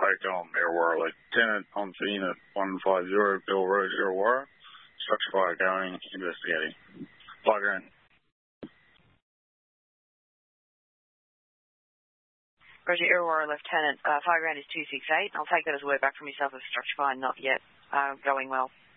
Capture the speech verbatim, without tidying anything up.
take um, Illawarra Lieutenant on to unit one five zero, Bill Road, Illawarra. Structure fire going, investigating. Five grand. Roger, Illawarra Lieutenant, uh, five grand is two six eight. I'll take that as a word back from yourself of structure fire not yet uh, going well.